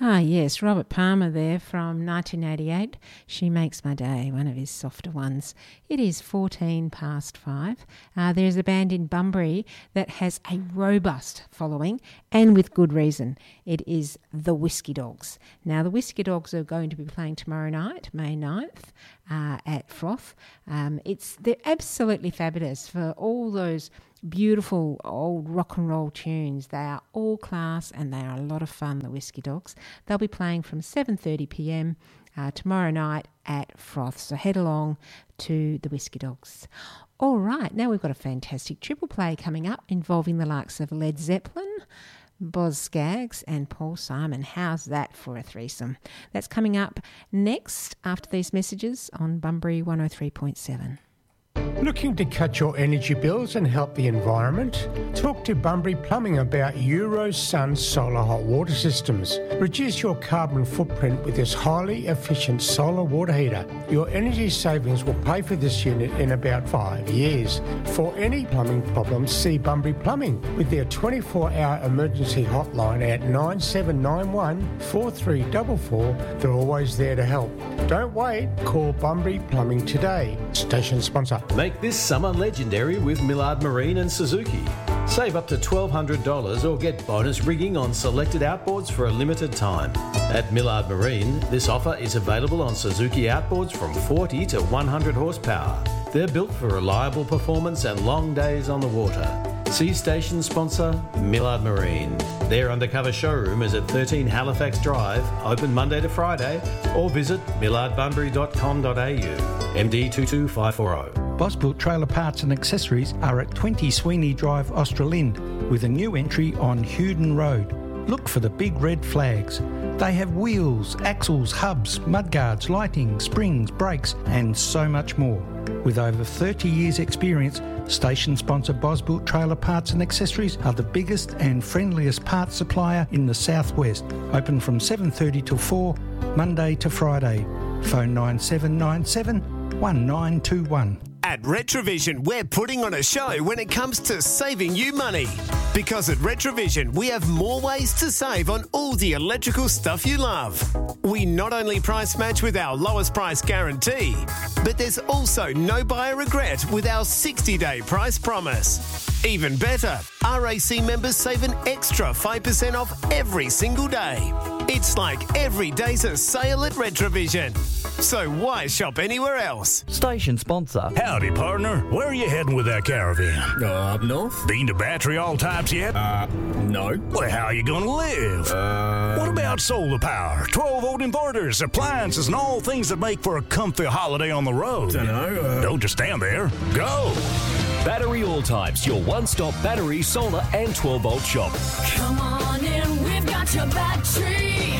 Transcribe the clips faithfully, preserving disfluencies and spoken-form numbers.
Ah, yes, Robert Palmer there from nineteen eighty-eight. She Makes My Day, one of his softer ones. It is fourteen past five. Uh, there's a band in Bunbury that has a robust following, and with good reason. It is the Whiskey Dogs. Now, the Whiskey Dogs are going to be playing tomorrow night, May ninth, uh, at Froth. Um, it's they're absolutely fabulous for all those beautiful old rock and roll tunes. They are all class and they are a lot of fun, the Whiskey Dogs. They'll be playing from seven thirty p m uh, tomorrow night at Froth, so head along to the Whiskey Dogs. All right, now we've got a fantastic triple play coming up involving the likes of Led Zeppelin, Boz Scaggs and Paul Simon. How's that for a threesome? That's coming up next after these messages on Bunbury one oh three point seven. Looking to cut your energy bills and help the environment? Talk to Bunbury Plumbing about Eurosun solar hot water systems. Reduce your carbon footprint with this highly efficient solar water heater. Your energy savings will pay for this unit in about five years. For any plumbing problems, see Bunbury Plumbing with their twenty-four hour emergency hotline at nine seven nine one, four three four four. They're always there to help. Don't wait. Call Bunbury Plumbing today. Station sponsor. Make this summer legendary with Millard Marine and Suzuki. Save up to twelve hundred dollars or get bonus rigging on selected outboards for a limited time. At Millard Marine, this offer is available on Suzuki outboards from forty to one hundred horsepower. They're built for reliable performance and long days on the water. See station sponsor Millard Marine. Their undercover showroom is at thirteen Halifax Drive, open Monday to Friday, or visit millard bunbury dot com dot a u. M D two two five four zero. Bosbuilt Trailer Parts and Accessories are at twenty Sweeney Drive, Australind, with a new entry on Hewden Road. Look for the big red flags. They have wheels, axles, hubs, mudguards, lighting, springs, brakes, and so much more. With over thirty years' experience, station sponsor Bosbuilt Trailer Parts and Accessories are the biggest and friendliest parts supplier in the southwest. Open from seven thirty till four, Monday to Friday. Phone nine seven nine seven, one nine two one. At Retrovision, we're putting on a show when it comes to saving you money. Because at Retrovision, we have more ways to save on all the electrical stuff you love. We not only price match with our lowest price guarantee, but there's also no buyer regret with our sixty day price promise. Even better, R A C members save an extra five percent off every single day. It's like every day's a sale at Retrovision. So why shop anywhere else? Station sponsor. Howdy, partner. Where are you heading with that caravan? Uh, up north. Been to Battery All Types yet? Uh, no. Well, how are you going to live? Uh... What about solar power, twelve volt inverters, appliances, and all things that make for a comfy holiday on the road? Dunno. Uh... Don't just stand there. Go! Battery All Types, your one-stop battery, solar, and twelve volt shop. Come on in, we've got your battery.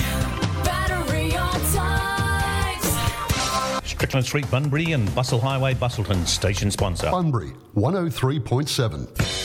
Battery All Types. Strickland Street, Bunbury, and Bustle Highway, Bustleton, station sponsor. Bunbury, one oh three point seven.